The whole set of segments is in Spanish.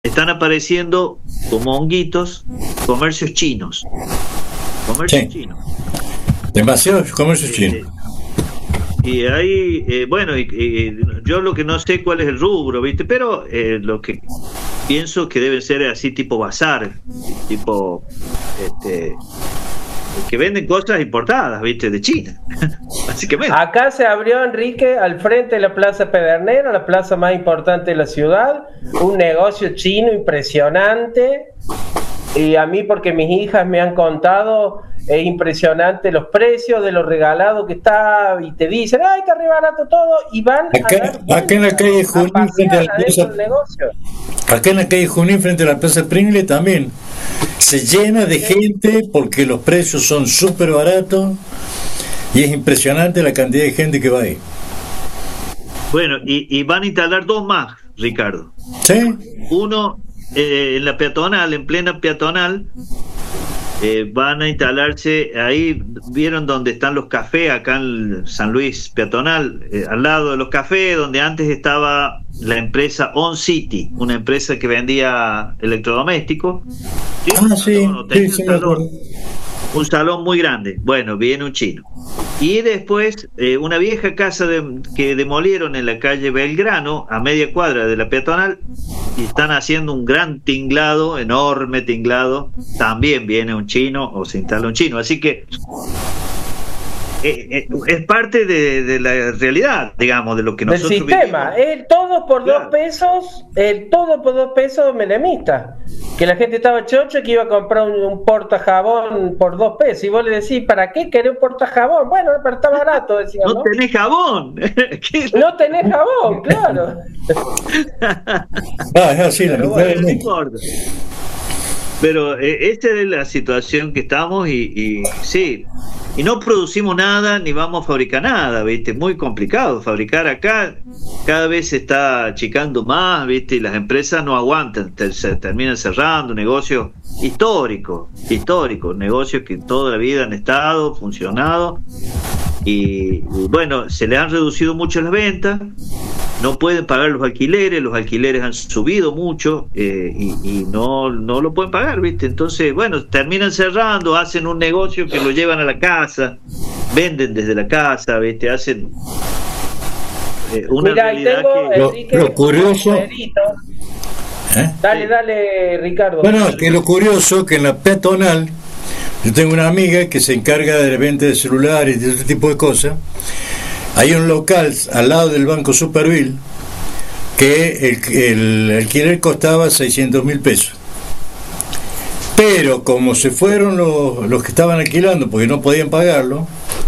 están apareciendo como honguitos comercios chinos. Comercios chinos. Demasiados comercios chinos. Y ahí, bueno, yo lo que no sé cuál es el rubro, ¿viste? Pero lo que pienso que deben ser así tipo bazar, tipo, que venden cosas importadas, ¿viste? De China, básicamente. Acá se abrió, Enrique, al frente de la Plaza Pedernera, la plaza más importante de la ciudad, un negocio chino impresionante. Y a mí, porque mis hijas me han contado, es impresionante los precios de lo regalado que está, y te dicen, ¡ay, está re barato todo! Y van acá en la calle Junín, frente a la plaza, acá en la calle Junín, frente a la Plaza Pringle, también se llena de gente porque los precios son súper baratos y es impresionante la cantidad de gente que va ahí. Bueno, y van a instalar dos más, Ricardo. ¿Sí? Uno en la peatonal, en plena peatonal, van a instalarse ahí. ¿Vieron donde están los cafés? Acá en San Luis peatonal, al lado de los cafés, donde antes estaba la empresa On City, una empresa que vendía electrodomésticos. Un salón muy grande. Bueno, viene un chino. Y después una vieja casa que demolieron en la calle Belgrano, a media cuadra de la peatonal, y están haciendo un gran tinglado, enorme tinglado. También viene un chino o se instala un chino. Así que es parte de la realidad, digamos, de lo que nosotros del sistema, vivimos. El todo por 2 pesos, el todo por 2 pesos menemista. Que la gente estaba chocho que iba a comprar un portajabón por 2 pesos. Y vos le decís, ¿para qué querés un portajabón? Bueno, pero está barato, decía, ¿no? No tenés jabón. No tenés jabón, claro. Es así, la no importa. Pero esta es la situación que estamos y sí, y no producimos nada ni vamos a fabricar nada, ¿viste? Muy complicado fabricar acá, cada vez se está achicando más, ¿viste? Y las empresas no aguantan, se terminan cerrando, negocios históricos, negocios que toda la vida han estado, funcionado, y bueno, se les han reducido mucho las ventas, no pueden pagar los alquileres han subido mucho, y no lo pueden pagar, ¿viste? Entonces, bueno, terminan cerrando, hacen un negocio que lo llevan a la casa, venden desde la casa, ¿viste? Hacen una realidad que... Lo curioso... Dale, Ricardo. Bueno, que lo curioso que en la peatonal, yo tengo una amiga que se encarga de venta de celulares y de ese tipo de cosas. Hay un local al lado del Banco Superville que el alquiler costaba 600.000 pesos. Pero como se fueron los que estaban alquilando porque no podían pagarlo,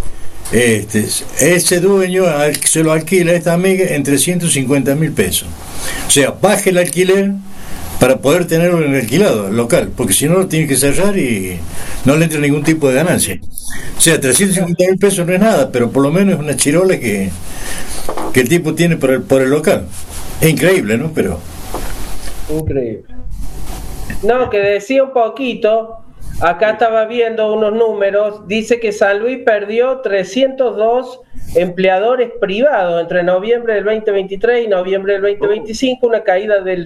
ese dueño se lo alquila a esta amiga en 350.000 pesos. O sea, baja el alquiler para poder tenerlo en el alquilado, el local, porque si no lo tiene que cerrar y no le entra ningún tipo de ganancia. O sea, 350.000 pesos no es nada, pero por lo menos es una chirola que el tipo tiene por el local. Es increíble, ¿no? Pero increíble. No, que decía un poquito, acá estaba viendo unos números, dice que San Luis perdió 302 empleadores privados entre noviembre del 2023 y noviembre del 2025, una caída del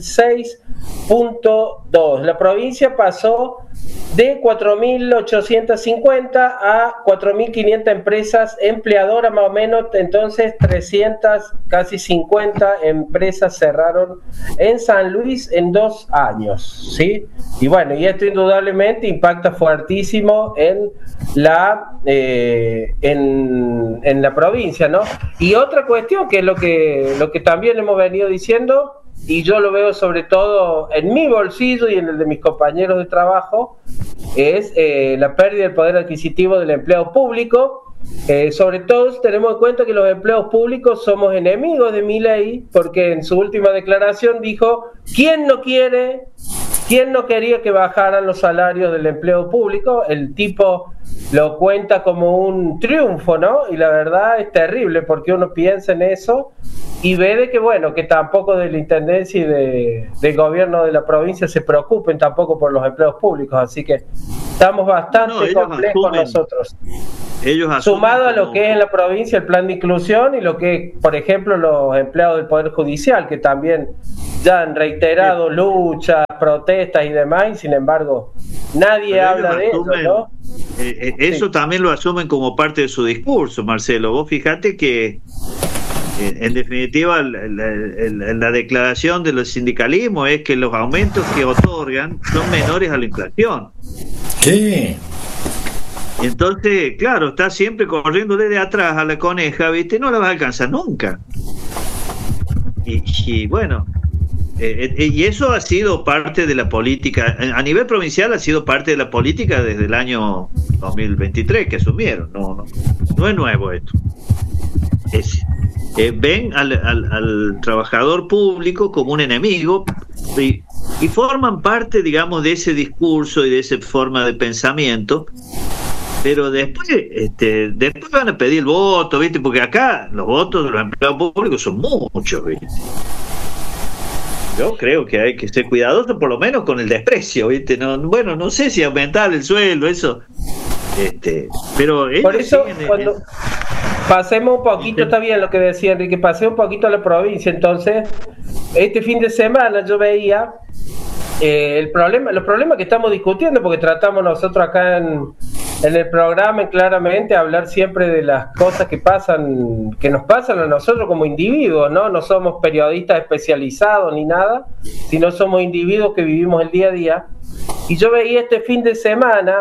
6.2. La provincia pasó de 4.850 a 4.500 empresas empleadoras, más o menos. Entonces 300, casi 50 empresas cerraron en San Luis en 2 años, ¿sí? Y bueno, y esto indudablemente impacta fuertísimo en la provincia, ¿no? Y otra cuestión que es lo que también hemos venido diciendo, y yo lo veo sobre todo en mi bolsillo y en el de mis compañeros de trabajo, es la pérdida del poder adquisitivo del empleado público. Sobre todo tenemos en cuenta que los empleados públicos somos enemigos de Milei, porque en su última declaración dijo, ¿quién no quería que bajaran los salarios del empleo público? El tipo lo cuenta como un triunfo, ¿no? Y la verdad es terrible, porque uno piensa en eso y ve de que, bueno, que tampoco de la intendencia y del gobierno de la provincia se preocupen tampoco por los empleos públicos, así que estamos bastante complejos nosotros. Sumado a lo que es en la provincia el plan de inclusión y lo que es, por ejemplo, los empleados del Poder Judicial, que también ya han reiterado luchas, protestas y demás, y sin embargo nadie habla de eso, ¿no? Eso también lo asumen como parte de su discurso, Marcelo. Vos fíjate que en definitiva la declaración de los sindicalismos es que los aumentos que otorgan son menores a la inflación. Sí. Entonces, claro, está siempre corriendo desde atrás a la coneja, ¿viste? No la vas a alcanzar nunca. Y bueno, y eso ha sido parte de la política, a nivel provincial ha sido parte de la política desde el año 2023 que asumieron. No es nuevo esto. Ven al trabajador público como un enemigo y forman parte, digamos, de ese discurso y de esa forma de pensamiento. Pero después van a pedir el voto, ¿viste? Porque acá los votos de los empleados públicos son muchos, ¿viste? Yo creo que hay que ser cuidadoso, por lo menos con el desprecio, ¿viste? No sé si aumentar el sueldo, eso. Pero por eso, cuando pasemos un poquito, está bien lo que decía Enrique, pasé un poquito a la provincia. Entonces, este fin de semana yo veía los problemas que estamos discutiendo, porque tratamos nosotros acá en el programa claramente hablar siempre de las cosas que nos pasan a nosotros como individuos, ¿no? No somos periodistas especializados ni nada, sino somos individuos que vivimos el día a día. Y yo veía este fin de semana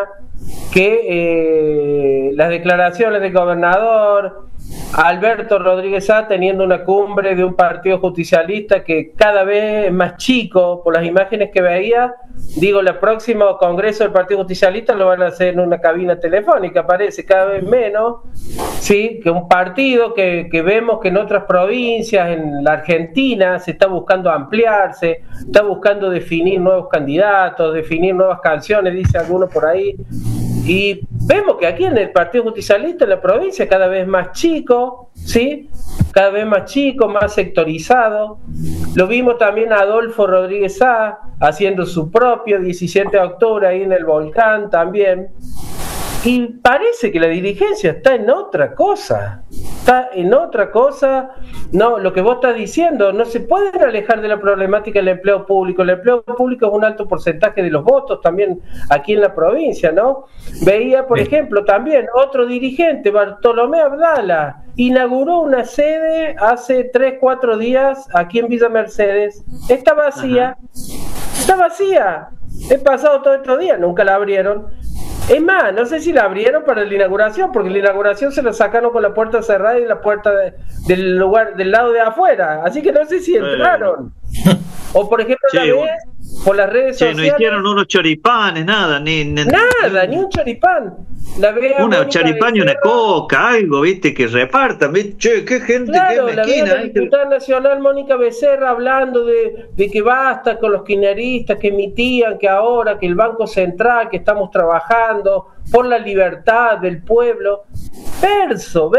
que las declaraciones del gobernador Alberto Rodríguez Sá teniendo una cumbre de un partido justicialista que cada vez es más chico, por las imágenes que veía, digo, el próximo congreso del Partido Justicialista lo van a hacer en una cabina telefónica, parece cada vez menos, sí, que un partido que vemos que en otras provincias, en la Argentina, se está buscando ampliarse, está buscando definir nuevos candidatos, definir nuevas canciones, dice alguno por ahí. Y vemos que aquí en el Partido Justicialista, en la provincia, cada vez más chico, ¿sí? Cada vez más chico, más sectorizado. Lo vimos también a Adolfo Rodríguez Sá haciendo su propio 17 de octubre ahí en el Volcán también. Y parece que la dirigencia está en otra cosa. No, lo que vos estás diciendo, no se pueden alejar de la problemática del empleo público. El empleo público es un alto porcentaje de los votos también aquí en la provincia, ¿no? Veía, por ejemplo, también otro dirigente, Bartolomé Abdala, inauguró una sede hace 3-4 días aquí en Villa Mercedes. Está vacía. He pasado todo estos días, nunca la abrieron. Es más, no sé si la abrieron para la inauguración, porque la inauguración se la sacaron con la puerta cerrada y la puerta del lado de afuera, así que no sé si entraron. O por ejemplo, la vez por las redes sociales. No hicieron unos choripanes, nada, ni un choripán. Una choripán y una coca, algo, viste, que repartan, viste, che, qué gente, claro, qué la mezquina. La diputada nacional Mónica Becerra hablando de que basta con los kirchneristas que emitían que ahora que el Banco Central, que estamos trabajando por la libertad del pueblo. Verso.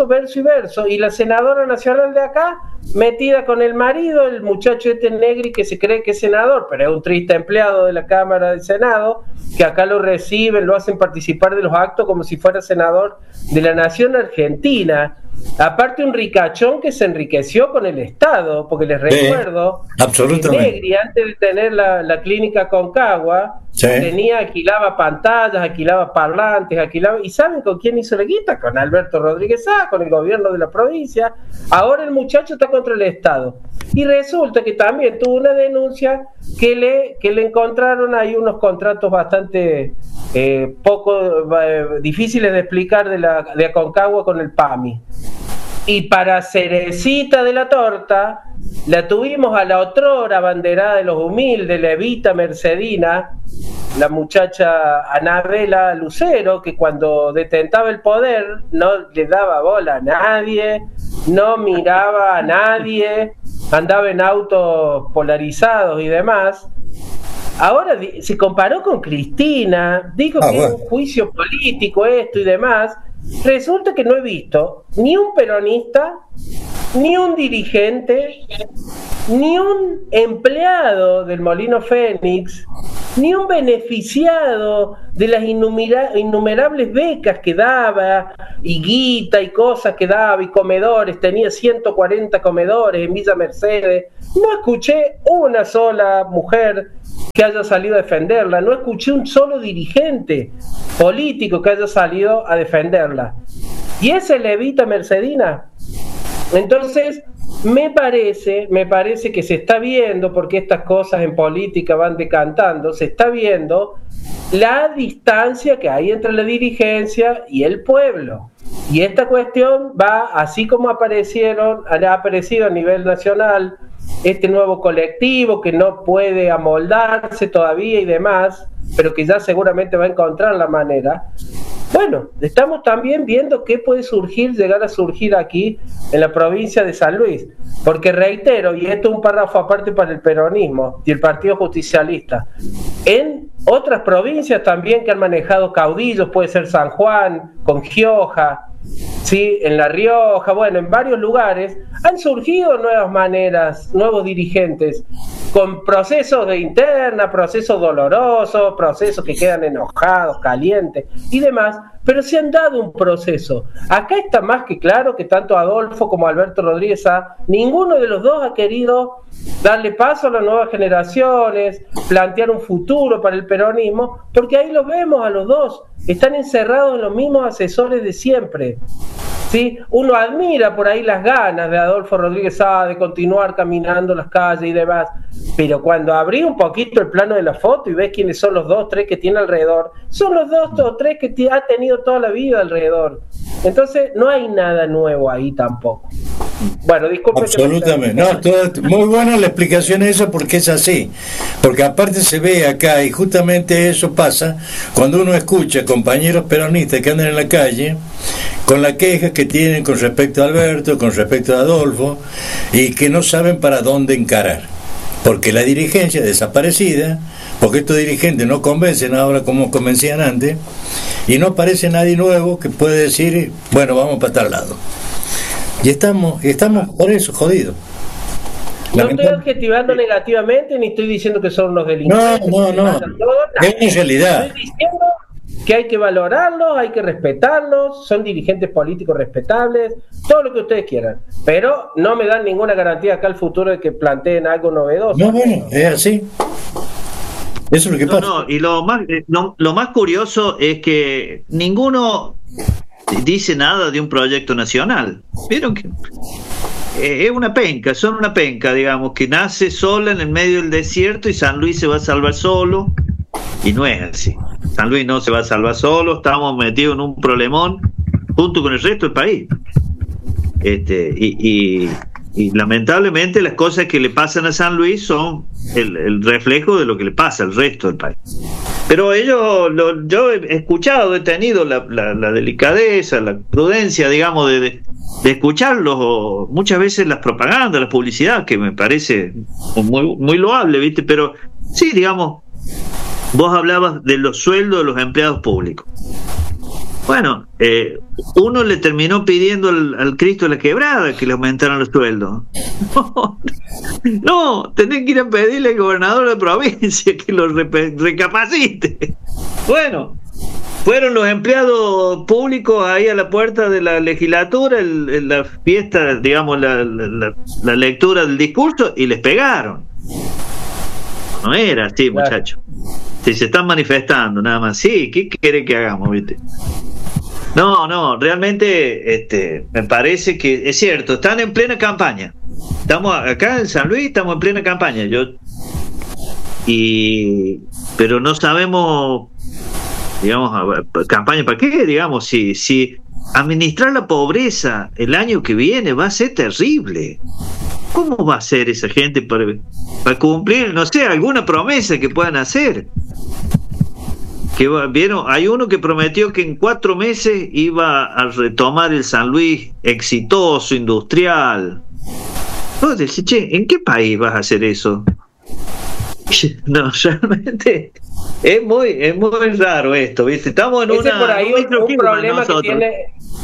Y la senadora nacional de acá, metida con el marido, el muchacho Negri, que se cree que es senador, pero es un triste empleado de la Cámara del Senado, que acá lo reciben, lo hacen participar de los actos como si fuera senador de la nación argentina. Aparte, un ricachón que se enriqueció con el Estado, porque les recuerdo que Negri, antes de tener la clínica Concagua, alquilaba pantallas, alquilaba parlantes, ¿y saben con quién hizo la guita? Con Alberto Rodríguez Sá, con el gobierno de la provincia. Ahora el muchacho está contra el Estado. Y resulta que también tuvo una denuncia que le encontraron ahí unos contratos bastante poco difíciles de explicar de Aconcagua con el PAMI. Y para cerecita de la torta, la tuvimos a la otrora abanderada de los humildes, la Evita Mercedina, la muchacha Anabela Lucero, que cuando detentaba el poder no le daba bola a nadie, no miraba a nadie, andaba en autos polarizados y demás. Ahora se comparó con Cristina, dijo que es un juicio político esto y demás. Resulta que no he visto ni un peronista, ni un dirigente, ni un empleado del Molino Fénix ni un beneficiado de las innumerables becas que daba, y guita y cosas que daba, y comedores, tenía 140 comedores en Villa Mercedes. No escuché una sola mujer que haya salido a defenderla, no escuché un solo dirigente político que haya salido a defenderla. ¿Y esa es la Evita Mercedina? Entonces, me parece que se está viendo, porque estas cosas en política van decantando, se está viendo la distancia que hay entre la dirigencia y el pueblo. Y esta cuestión va, así como ha aparecido a nivel nacional este nuevo colectivo que no puede amoldarse todavía y demás, pero que ya seguramente va a encontrar la manera. Bueno, estamos también viendo qué puede llegar a surgir aquí en la provincia de San Luis, porque reitero, y esto es un párrafo aparte para el peronismo y el Partido Justicialista, en otras provincias también que han manejado caudillos, puede ser San Juan, con Gioja, ¿sí? En La Rioja, bueno, en varios lugares han surgido nuevas maneras, nuevos dirigentes, con procesos de interna, procesos dolorosos, procesos que quedan enojados, calientes y demás, pero se han dado un proceso. Acá está más que claro que tanto Adolfo como Alberto Rodríguez ninguno de los dos ha querido darle paso a las nuevas generaciones, plantear un futuro para el peronismo, porque ahí los vemos a los dos, están encerrados en los mismos asesores de siempre. ¿Sí? Uno admira por ahí las ganas de Adolfo Rodríguez de continuar caminando las calles y demás, pero cuando abrí un poquito el plano de la foto y ves quiénes son los 2, 3 que tiene alrededor, son los 2 o 3 que ha tenido toda la vida alrededor. Entonces no hay nada nuevo ahí tampoco. Bueno, disculpe. Absolutamente, no, muy buena la explicación esa, porque es así, porque aparte se ve acá, y justamente eso pasa cuando uno escucha compañeros peronistas que andan en la calle con la queja que tienen con respecto a Alberto, con respecto a Adolfo, y que no saben para dónde encarar, porque la dirigencia desaparecida, porque estos dirigentes no convencen ahora como convencían antes, y no aparece nadie nuevo que puede decir, bueno, vamos para tal lado. Y estamos por eso jodidos. No estoy adjetivando negativamente, ni estoy diciendo que son unos delincuentes. No. Es una realidad. Estoy diciendo que hay que valorarlos, hay que respetarlos, son dirigentes políticos respetables, todo lo que ustedes quieran. Pero no me dan ninguna garantía acá al futuro de que planteen algo novedoso. No, bueno, es así. Eso es lo que pasa. Y lo más curioso es que ninguno dice nada de un proyecto nacional. Vieron que es una penca, son una penca, digamos, que nace sola en el medio del desierto y San Luis se va a salvar solo, y no es así. San Luis no se va a salvar solo, estamos metidos en un problemón junto con el resto del país. Y lamentablemente las cosas que le pasan a San Luis son el reflejo de lo que le pasa al resto del país. Pero yo he escuchado, he tenido la delicadeza, la prudencia, digamos, de escucharlos, muchas veces las propagandas, la publicidad, que me parece muy, muy loable, ¿viste? Pero sí, digamos, vos hablabas de los sueldos de los empleados públicos. Bueno, uno le terminó pidiendo al Cristo de la Quebrada que le aumentaran los sueldos. No, tenés que ir a pedirle al gobernador de provincia que lo recapacite. Bueno, fueron los empleados públicos ahí a la puerta de la legislatura, la fiesta, digamos, la lectura del discurso, y les pegaron. No era así, muchachos. Si se están manifestando, nada más. Sí, ¿qué quiere que hagamos, viste? No, realmente me parece que es cierto, están en plena campaña. Estamos acá en San Luis, estamos en plena campaña. Pero no sabemos, digamos, campaña para qué, digamos, si administrar la pobreza el año que viene va a ser terrible. ¿Cómo va a ser esa gente para cumplir, no sé, alguna promesa que puedan hacer? ¿Vieron? Hay uno que prometió que en 4 meses iba a retomar el San Luis exitoso, industrial. Vos decís, che, ¿en qué país vas a hacer eso? No, realmente es muy raro esto, ¿viste? Estamos en por ahí un problema que tiene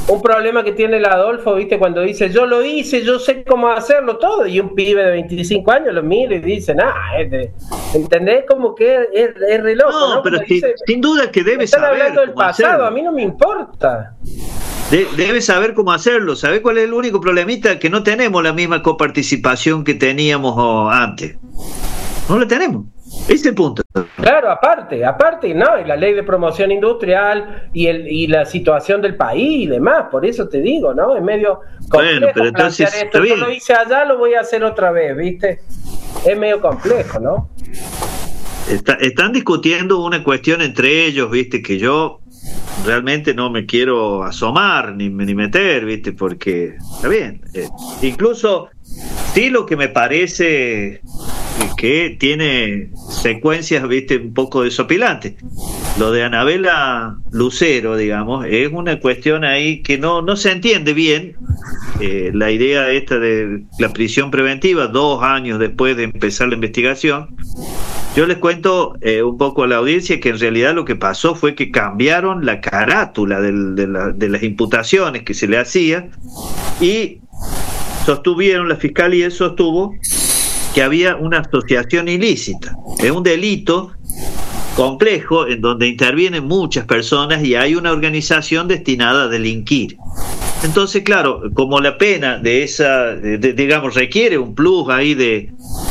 un problema que tiene el Adolfo, ¿viste? Cuando dice, yo lo hice, yo sé cómo hacerlo todo, y un pibe de 25 años lo mira y dice, ¿entendés? Como que es re loco, ¿no? Pero dice, sin duda que debe están saber hablando del cómo pasado, hacerlo. a mí no me importa. Debe saber cómo hacerlo. ¿Sabe cuál es el único problemita? Que no tenemos la misma coparticipación que teníamos antes. No la tenemos. Ese es el punto. Claro, aparte, ¿no? Y la ley de promoción industrial y la situación del país y demás, por eso te digo, ¿no? Es medio complejo. Bueno, pero entonces, esto. Yo lo hice allá, lo voy a hacer otra vez, ¿viste? Es medio complejo, ¿no? Están discutiendo una cuestión entre ellos, ¿viste? Que yo realmente no me quiero asomar ni meter, ¿viste? Porque está bien. Incluso, sí, lo que me parece que tiene secuencias, ¿viste? Un poco desopilantes. Lo de Anabela Lucero, digamos, es una cuestión ahí que no se entiende bien. La idea esta de la prisión preventiva 2 años después de empezar la investigación. Yo les cuento un poco a la audiencia que en realidad lo que pasó fue que cambiaron la carátula de las imputaciones que se le hacía y la fiscalía sostuvo que había una asociación ilícita. Es un delito complejo en donde intervienen muchas personas y hay una organización destinada a delinquir. Entonces, claro, como la pena de esa, digamos, requiere un plus ahí de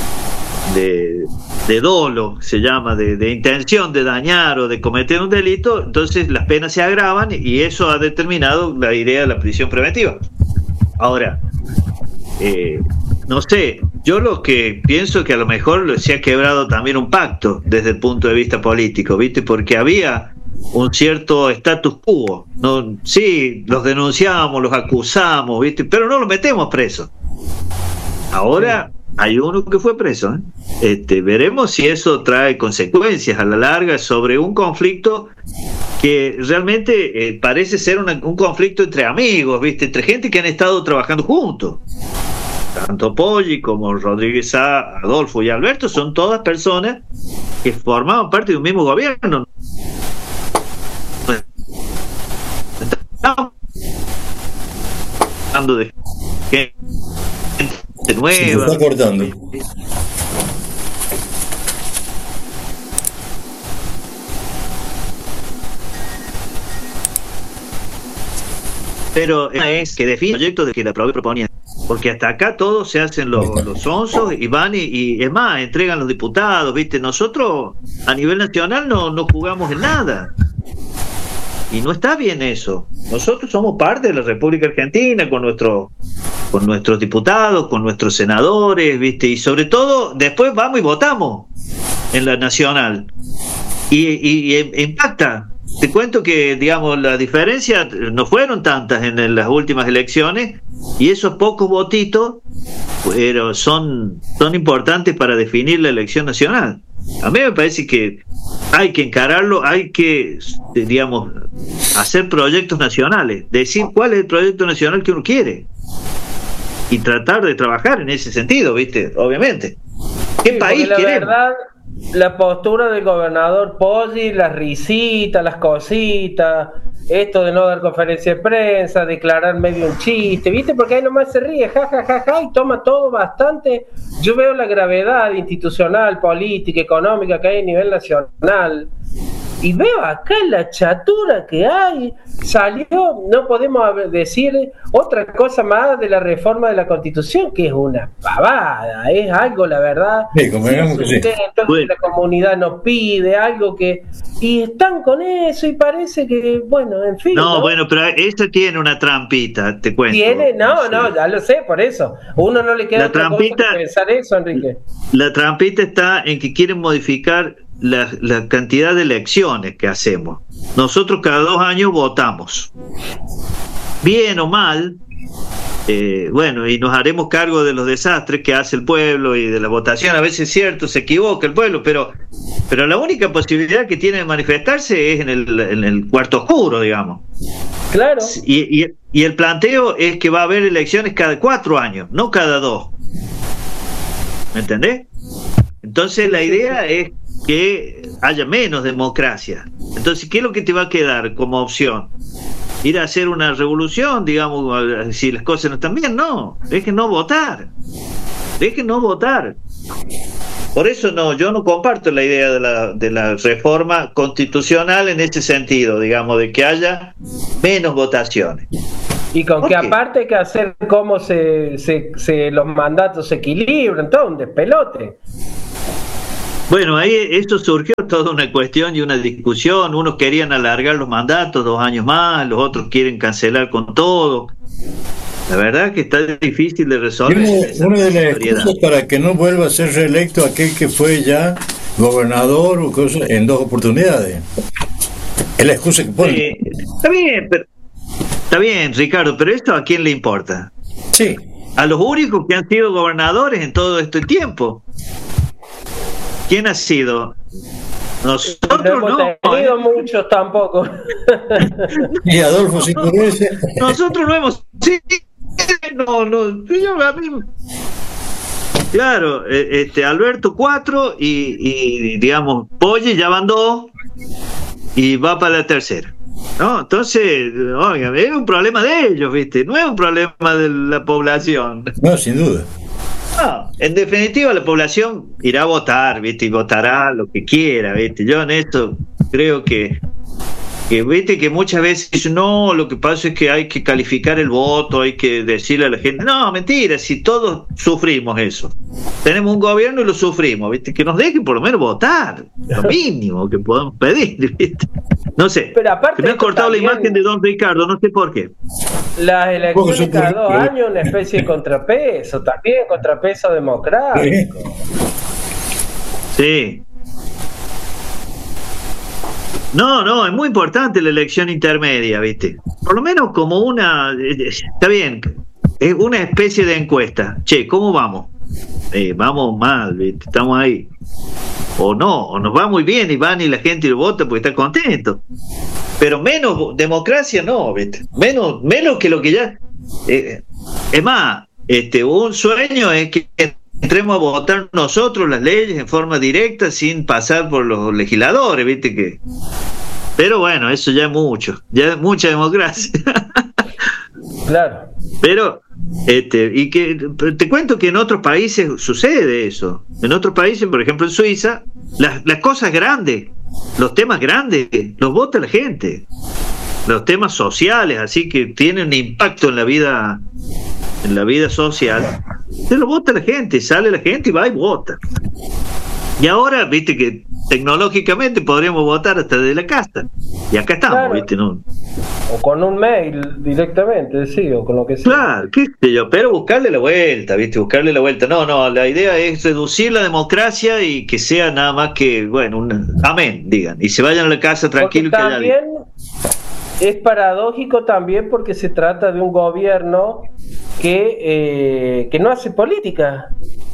dolo, se llama, de intención de dañar o de cometer un delito, entonces las penas se agravan y eso ha determinado la idea de la prisión preventiva. Ahora, no sé, yo lo que pienso que a lo mejor se ha quebrado también un pacto desde el punto de vista político, ¿viste? Porque había un cierto status quo, ¿no? Sí, los denunciamos, los acusamos, ¿viste? Pero no los metemos presos. Ahora hay uno que fue preso, ¿eh? Veremos si eso trae consecuencias a la larga sobre un conflicto que realmente parece ser un conflicto entre amigos, ¿viste? Entre gente que han estado trabajando juntos. Tanto Poggi como Rodríguez A, Adolfo y Alberto son todas personas que formaban parte de un mismo gobierno. Estamos hablando de gente nueva. Se está cortando. Pero es que define el proyecto de que la proponía. Porque hasta acá todos se hacen los onzos y van y es más, entregan los diputados, ¿viste? Nosotros a nivel nacional no jugamos en nada. Y no está bien eso. Nosotros somos parte de la República Argentina con nuestros diputados, con nuestros senadores, ¿viste? Y sobre todo, después vamos y votamos en la nacional. Y impacta. Te cuento que, digamos, las diferencias no fueron tantas en las últimas elecciones y esos pocos votitos pero son importantes para definir la elección nacional. A mí me parece que hay que encararlo, hay que, digamos, hacer proyectos nacionales, decir cuál es el proyecto nacional que uno quiere y tratar de trabajar en ese sentido, ¿viste? Obviamente. ¿Qué país queremos? Verdad, la postura del gobernador Poggi, las risitas, las cositas, esto de no dar conferencia de prensa, declarar medio un chiste, ¿viste? Porque ahí nomás se ríe, ja, y toma todo bastante. Yo veo la gravedad institucional, política, económica que hay a nivel nacional y veo acá la chatura que hay. Salió, no podemos decir otra cosa más de la reforma de la Constitución, que es una pavada, es algo, la verdad, sí, como digamos que sí. Entonces la comunidad nos pide algo que, y están con eso y parece que, bueno, en fin. No, bueno, pero esto tiene una trampita, te cuento. ¿Tiene? No, ya lo sé, por eso. Uno no le queda la trampita, que pensar eso, Enrique. La trampita está en que quieren modificar la cantidad de elecciones que hacemos. Nosotros cada 2 años votamos, bien o mal, bueno, y nos haremos cargo de los desastres que hace el pueblo y de la votación. A veces es cierto, se equivoca el pueblo, pero la única posibilidad que tiene de manifestarse es en el cuarto oscuro, digamos. Claro. Y el planteo es que va a haber elecciones cada 4 años, no cada 2. ¿Me entendés? Entonces la idea es que haya menos democracia. Entonces, ¿qué es lo que te va a quedar como opción? Ir a hacer una revolución, digamos, si las cosas no están bien. No, dejen no votar. Dejen no votar. Por eso yo no comparto la idea de la reforma constitucional en ese sentido, digamos, de que haya menos votaciones. Y con que aparte hay que hacer cómo los mandatos se equilibran, todo un despelote. Bueno, ahí esto surgió toda una cuestión y una discusión. Unos querían alargar los mandatos 2 años más, los otros quieren cancelar con todo. La verdad que está difícil de resolver. Una de las excusas para que no vuelva a ser reelecto aquel que fue ya gobernador o cosas en 2 oportunidades. Es la excusa que ponen. Está bien, Ricardo, pero ¿esto a quién le importa? Sí. A los únicos que han sido gobernadores en todo este tiempo. ¿Quién ha sido? Nosotros no hemos tenido muchos tampoco. Y Adolfo 5 veces. Nosotros no hemos... Sí, a mí... Claro, Alberto 4 y digamos, Poggi ya van 2 y va para la tercera. No, entonces, oiga, es un problema de ellos, ¿viste? No es un problema de la población. No, sin duda. No, en definitiva la población irá a votar, ¿viste? Y votará lo que quiera, ¿viste? Yo en esto creo que viste que muchas veces dicen, no, lo que pasa es que hay que calificar el voto, hay que decirle a la gente, no, mentira, si todos sufrimos eso. Tenemos un gobierno y lo sufrimos, ¿viste? Que nos dejen por lo menos votar, lo mínimo que podemos pedir, ¿viste? No sé, pero aparte me han cortado la imagen de don Ricardo, no sé por qué. Las elecciones cada 2 años, una especie de contrapeso, también contrapeso democrático. Sí. No, es muy importante la elección intermedia, ¿viste? Por lo menos como está bien, es una especie de encuesta. Che, ¿cómo vamos? Vamos mal, ¿viste? Estamos ahí. O no, o nos va muy bien y van y la gente lo vota porque está contento. Pero menos democracia no, ¿viste? Menos que lo que ya... es más, un sueño es que entremos a votar nosotros las leyes en forma directa sin pasar por los legisladores, ¿viste? Pero bueno, eso ya es mucha democracia. Claro. Pero y que te cuento que en otros países sucede eso. En otros países, por ejemplo en Suiza, las cosas grandes, los temas grandes, los vota la gente. Los temas sociales, así que tienen un impacto en la vida social, se lo vota la gente, sale la gente y va y vota. Y ahora, viste que tecnológicamente podríamos votar hasta desde la casa. Y acá estamos, claro. ¿Viste? ¿No? O con un mail directamente, sí, o con lo que sea. Claro, qué sé yo, pero buscarle la vuelta, ¿viste? Buscarle la vuelta. No, la idea es reducir la democracia y que sea nada más que, bueno, amén, digan. Y se vayan a la casa tranquilo y calladitos. Es paradójico también porque se trata de un gobierno que no hace política.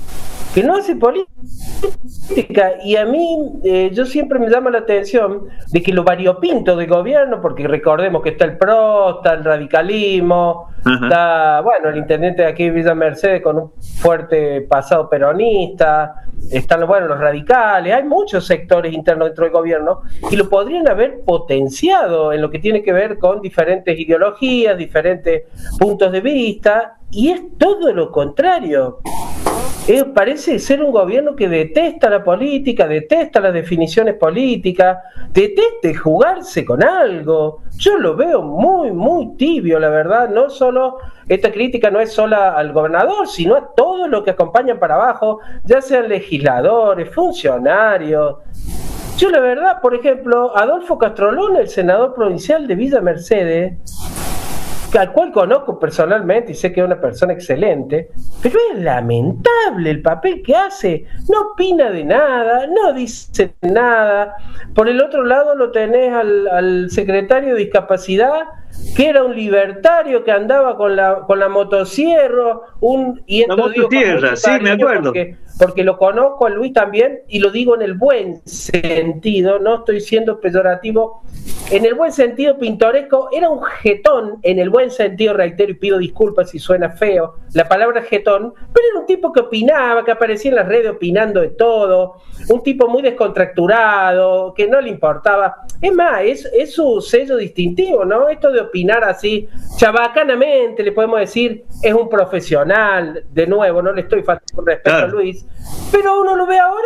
Y a mí yo siempre me llama la atención de que lo variopinto del gobierno, porque recordemos que está el PRO, está el radicalismo, está, bueno, el intendente de aquí de Villa Mercedes con un fuerte pasado peronista, están los radicales, hay muchos sectores internos dentro del gobierno y lo podrían haber potenciado en lo que tiene que ver con diferentes ideologías, diferentes puntos de vista, y es todo lo contrario. Parece ser un gobierno que detesta la política, detesta las definiciones políticas, detesta jugarse con algo. Yo lo veo muy, muy tibio, la verdad. No solo, esta crítica no es solo al gobernador, sino a todos los que acompañan para abajo, ya sean legisladores, funcionarios. Yo la verdad, por ejemplo, Adolfo Castrolón, el senador provincial de Villa Mercedes, al cual conozco personalmente y sé que es una persona excelente, pero es lamentable el papel que hace. No opina de nada, no dice nada. Por el otro lado lo tenés al secretario de Discapacidad, que era un libertario que andaba con la motosierra. La motosierra, sí, me acuerdo. Porque lo conozco a Luis también, y lo digo en el buen sentido, no estoy siendo peyorativo. en el buen sentido pintoresco, era un jetón, en el buen sentido, reitero y pido disculpas si suena feo la palabra jetón, pero era un tipo que opinaba, que aparecía en las redes opinando de todo, un tipo muy descontracturado, que no le importaba. Es más, es su sello distintivo, ¿no? Esto de opinar así, chabacanamente, le podemos decir, es un profesional, de nuevo, no le estoy faltando respeto a Luis, pero uno lo ve ahora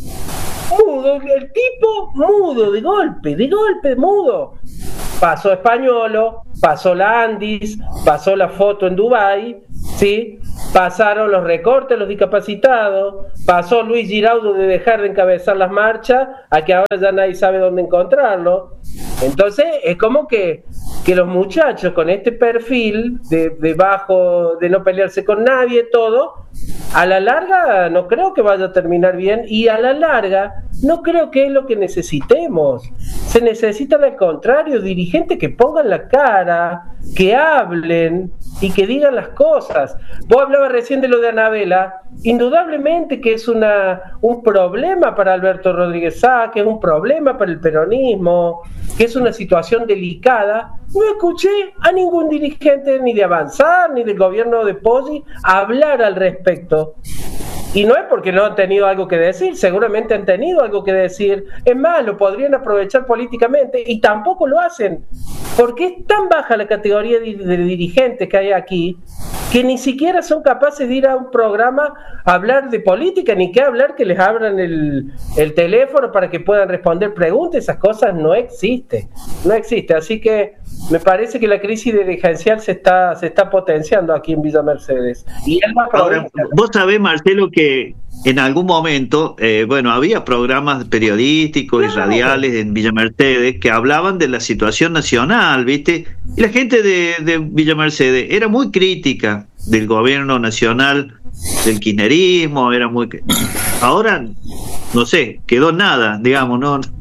mudo, el tipo mudo, de golpe, mudo. Pasó Españolo, pasó la Andis, pasó la foto en Dubái, ¿sí? Pasaron los recortes, los discapacitados, pasó Luis Giraudo de dejar de encabezar las marchas a que ahora ya nadie sabe dónde encontrarlo. Entonces es como que los muchachos con este perfil de bajo, de no pelearse con nadie, todo, a la larga no creo que vaya a terminar bien, y a la larga no creo que es lo que necesitemos. Se necesitan, al contrario, dirigentes que pongan la cara, que hablen y que digan las cosas. Vos hablabas recién de lo de Anabela, indudablemente que es un problema para Alberto Rodríguez Sá, que es un problema para el peronismo, que es una situación delicada. No escuché a ningún dirigente ni de Avanzar ni del gobierno de Poggi hablar al respecto. Y no es porque no han tenido algo que decir, seguramente han tenido algo que decir. Es más, lo podrían aprovechar políticamente y tampoco lo hacen, porque es tan baja la categoría de dirigentes que hay aquí que ni siquiera son capaces de ir a un programa a hablar de política, ni que hablar que les abran el teléfono para que puedan responder preguntas. Esas cosas no existe. Así que me parece que la crisis dirigencial se está potenciando aquí en Villa Mercedes. Y ahora, vos sabés, Marcelo, que en algún momento, había programas periodísticos y radiales en Villa Mercedes que hablaban de la situación nacional, ¿viste? Y la gente de Villa Mercedes era muy crítica del gobierno nacional, del kirchnerismo, era muy... Ahora, no sé, quedó nada, digamos,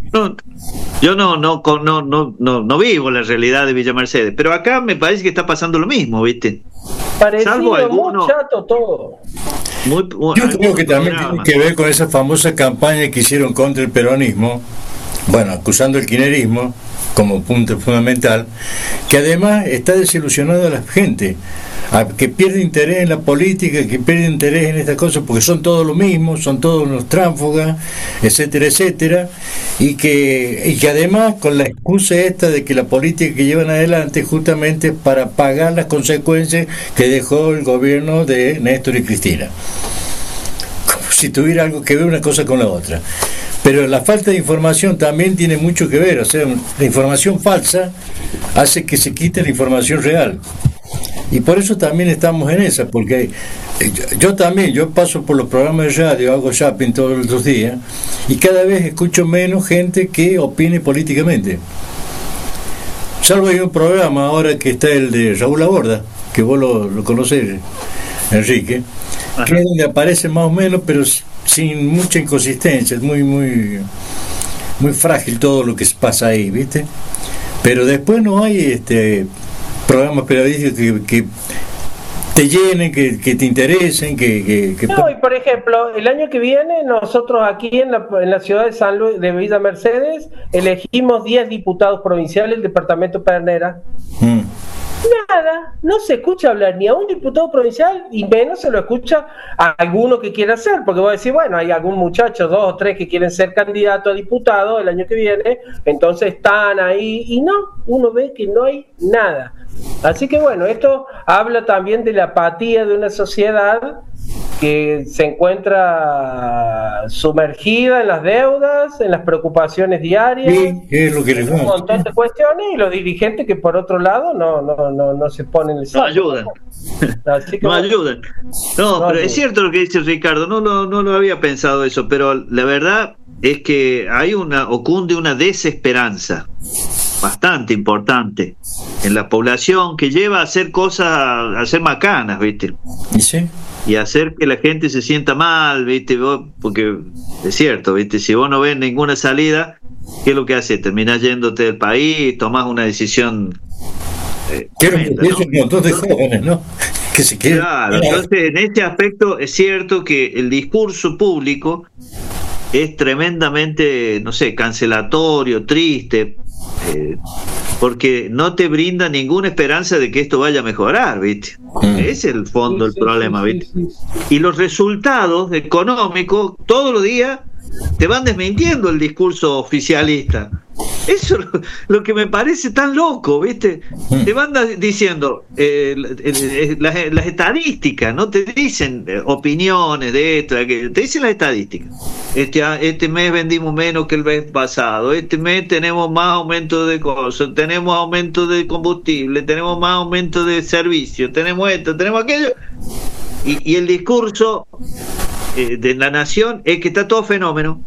yo no vivo la realidad de Villa Mercedes, pero acá me parece que está pasando lo mismo, ¿viste? Parecido, muy chato todo. Yo creo que también tiene que ver con esa famosa campaña que hicieron contra el peronismo, acusando el kirchnerismo como punto fundamental, que además está desilusionando a la gente, que pierde interés en la política, que pierde interés en estas cosas, porque son todos lo mismo, son todos unos tránsfugas, etcétera, etcétera, y que además con la excusa esta de que la política que llevan adelante justamente es para pagar las consecuencias que dejó el gobierno de Néstor y Cristina, como si tuviera algo que ver una cosa con la otra. Pero la falta de información también tiene mucho que ver, o sea, la información falsa hace que se quite la información real. Y por eso también estamos en esa, porque yo paso por los programas de radio, hago shopping todos los días, y cada vez escucho menos gente que opine políticamente. Salvo hay un programa ahora que está el de Raúl Laborda, que vos lo conocés, Enrique, que es donde aparece más o menos, pero sin mucha inconsistencia, es muy frágil todo lo que pasa ahí, ¿viste? Pero después no hay programas periodísticos que te llenen, que te interesen, No, y por ejemplo, el año que viene nosotros aquí en la ciudad de San Luis, de Villa Mercedes, elegimos 10 diputados provinciales del departamento Pernera. Nada, no se escucha hablar ni a un diputado provincial, y menos se lo escucha a alguno que quiera ser, porque vos decís, bueno, hay algún muchacho, 2 o 3 que quieren ser candidato a diputado el año que viene, entonces están ahí, y no, uno ve que no hay nada. Así que bueno, esto habla también de la apatía de una sociedad que se encuentra sumergida en las deudas, en las preocupaciones diarias, es lo que les un montón de cuestiones, y los dirigentes que por otro lado no se ponen el saco. No ayudan. Así que, ayudan. No, pero es cierto lo que dice Ricardo, no lo había pensado eso, pero la verdad es que ocunde una desesperanza bastante importante en la población que lleva a hacer cosas, a hacer macanas, ¿viste? ¿Sí? Y hacer que la gente se sienta mal, ¿viste? Porque es cierto, ¿viste? Si vos no ves ninguna salida, ¿qué es lo que haces? Terminás yéndote del país, tomás una decisión. Es un montón de jóvenes, ¿no? Que se quedan. Claro, entonces en este aspecto es cierto que el discurso público es tremendamente, no sé, cancelatorio, triste, porque no te brinda ninguna esperanza de que esto vaya a mejorar, ¿viste? Ese es el fondo del problema, ¿viste? Y los resultados económicos todos los días te van desmintiendo el discurso oficialista. Eso es lo que me parece tan loco, ¿viste? Te van diciendo las estadísticas, no te dicen opiniones de esto, de aquello, te dicen las estadísticas. Este mes vendimos menos que el mes pasado, este mes tenemos más aumento de cosas, tenemos aumento de combustible, tenemos más aumento de servicios, tenemos esto, tenemos aquello, y el discurso de la nación es que está todo fenómeno.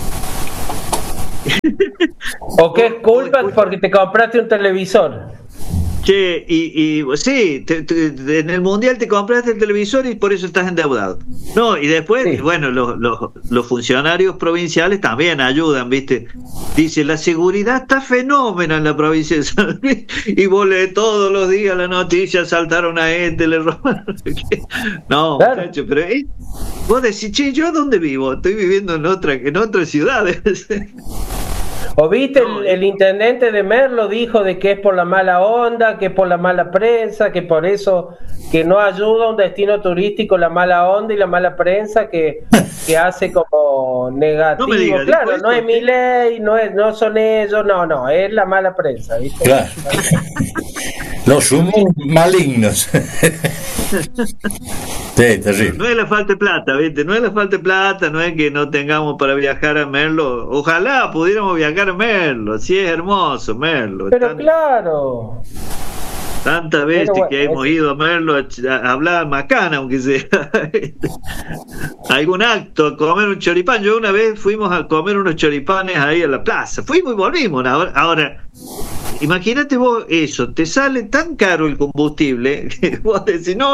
¿O qué es culpa porque te compraste un televisor? Che, y sí, en el Mundial te compraste el televisor y por eso estás endeudado. No, y después, sí. Bueno, los funcionarios provinciales también ayudan, ¿viste? Dice, la seguridad está fenómena en la provincia de San Luis, y vos lees todos los días la noticia, saltaron a este, le robaron. No, claro. Muchacho, pero vos decís, che, ¿yo dónde vivo? Estoy viviendo en otra ciudad. ¿O viste el intendente de Merlo dijo de que es por la mala onda, que es por la mala prensa, que por eso que no ayuda a un destino turístico la mala onda y la mala prensa que hace como negativo? No me digas, claro, no es Milei, no son ellos, no, es la mala prensa, ¿viste? Claro. Los humos malignos. Sí, terrible. No es la falta de plata, ¿viste? No es la falta de plata, no es que no tengamos para viajar a Merlo. Ojalá pudiéramos viajar a Merlo, sí, es hermoso Merlo. Pero claro. Tantas veces que hemos ido a Merlo a hablar macana, aunque sea algún acto, a comer un choripán. Yo una vez fuimos a comer unos choripanes ahí a la plaza, fuimos y volvimos. Ahora imagínate vos eso, te sale tan caro el combustible que vos decís, no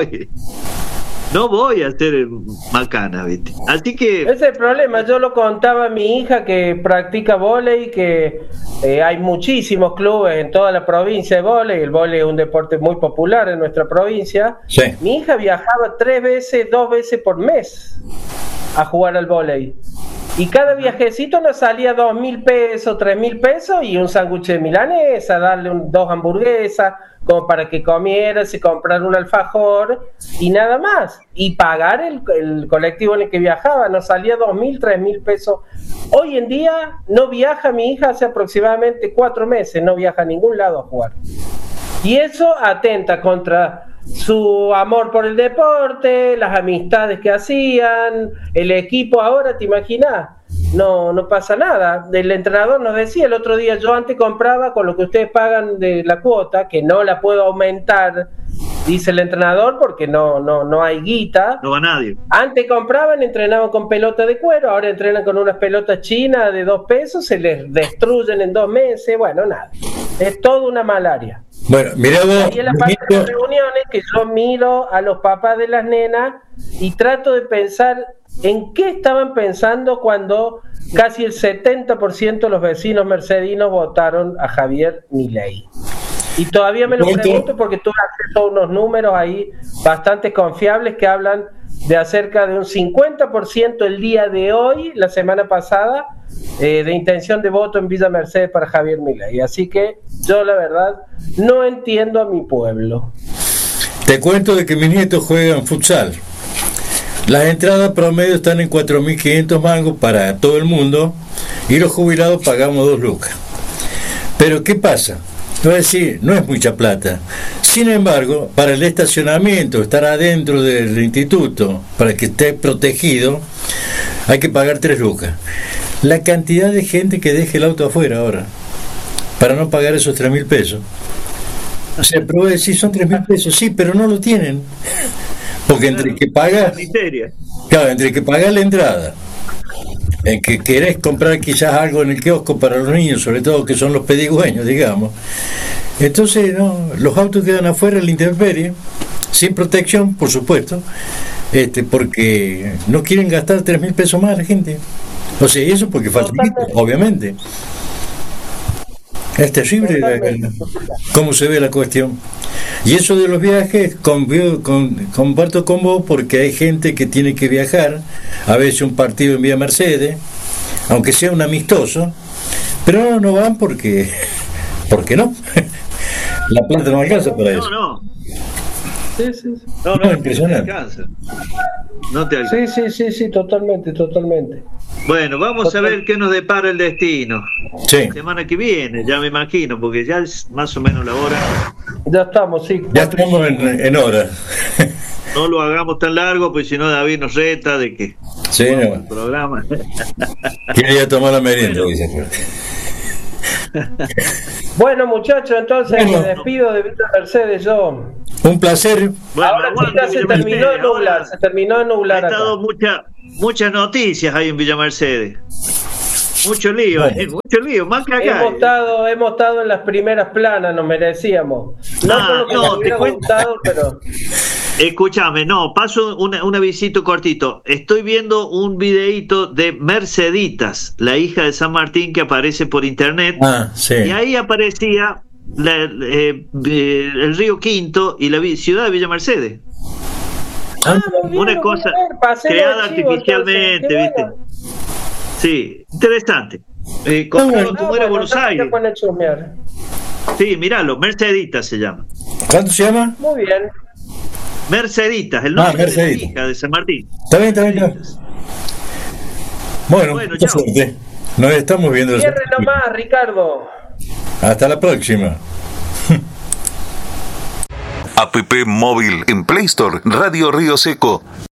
voy a hacer macana, ¿viste? Así que ese es el problema. Yo lo contaba a mi hija que practica vóley, que hay muchísimos clubes en toda la provincia de vóley. El vóley es un deporte muy popular en nuestra provincia. Sí. Mi hija viajaba 2 veces por mes a jugar al vóley. Y cada viajecito nos salía 2.000 pesos, 3.000 pesos y un sándwich de milanesa, darle 2 hamburguesas, como para que comiera, se comprar un alfajor y nada más. Y pagar el colectivo en el que viajaba, nos salía 2.000, 3.000 pesos. Hoy en día no viaja mi hija hace aproximadamente 4 meses, no viaja a ningún lado a jugar. Y eso atenta contra su amor por el deporte, las amistades que hacían, el equipo. Ahora, ¿te imaginas? No pasa nada. El entrenador nos decía el otro día, yo antes compraba con lo que ustedes pagan de la cuota, que no la puedo aumentar, dice el entrenador, porque no hay guita. No va nadie. Antes compraban, entrenaban con pelota de cuero, ahora entrenan con unas pelotas chinas de 2 pesos, se les destruyen en 2 meses, bueno, nada. Es toda una malaria. Bueno, mira vos. Y en la parte de las reuniones que yo miro a los papás de las nenas y trato de pensar en qué estaban pensando cuando casi el 70% de los vecinos mercedinos votaron a Javier Milei. Y todavía me lo pregunto porque tuve acceso a unos números ahí bastante confiables que hablan de acerca de un 50% el día de hoy, la semana pasada, de intención de voto en Villa Mercedes para Javier Milei. Así que yo la verdad no entiendo a mi pueblo. Te cuento de que mis nietos juegan futsal. Las entradas promedio están en 4.500 mangos para todo el mundo y los jubilados pagamos 2 lucas. Pero ¿qué pasa? Es decir, no es mucha plata. Sin embargo, para el estacionamiento, estar adentro del instituto, para que esté protegido, hay que pagar 3 lucas. La cantidad de gente que deje el auto afuera ahora, para no pagar esos 3.000 pesos. O sea, pero decir, son 3.000 pesos, sí, pero no lo tienen. Porque entre que pagas, claro, entre que pagas la entrada, en que querés comprar quizás algo en el kiosco para los niños, sobre todo que son los pedigüeños, digamos, entonces no, los autos quedan afuera en la intemperie, sin protección, por supuesto, porque no quieren gastar 3.000 pesos más la gente. O sea, eso porque falta obviamente. Es terrible cómo se ve la cuestión. Y eso de los viajes, comparto con vos, porque hay gente que tiene que viajar, a veces un partido en Villa Mercedes, aunque sea un amistoso, Pero no van porque no. La plata no alcanza para eso. No. Sí. No, impresionante. No te alcanza. Sí, totalmente. Bueno, vamos a ver qué nos depara el destino. Sí. Semana que viene, ya me imagino, porque ya es más o menos la hora. Ya estamos, sí. Ya estamos en hora. No lo hagamos tan largo, pues si no David nos reta de que Sí, no. el programa. Quería tomar la merienda, dice. Bueno, muchachos, entonces Bueno. me despido de Villa Mercedes yo. Un placer. Bueno, Ahora sí, aguante, ya se Villa terminó de Mercedes. nublar, Ahora se terminó de ha nublar acá. estado muchas noticias ahí en Villa Mercedes. Mucho lío, Bueno. mucho lío, más que acá. Hemos estado en las primeras planas, nos merecíamos. No por lo que nos te hubiera cuento. gustado, pero... Escúchame, paso un avisito cortito. Estoy viendo un videíto de Merceditas, la hija de San Martín, que aparece por internet. Sí. Y ahí aparecía el río Quinto y la ciudad de Villa Mercedes. muy bien, Una lo cosa voy a ver, pasemos creada el chivo, artificialmente, entonces, qué ¿viste? bueno. Sí, interesante. Como era bueno, Buenos entonces Aires. se pone a chusmear. Sí, míralo, Merceditas se llama. ¿Cuánto se llama? Muy bien. Merceditas, el nombre de la Merceditas. hija de San Martín. Está bien. Bueno, Bueno, mucha chao. suerte. Nos estamos viendo. Cierre nomás, Ricardo. Hasta la próxima. App móvil en Play Store, Radio Río Seco.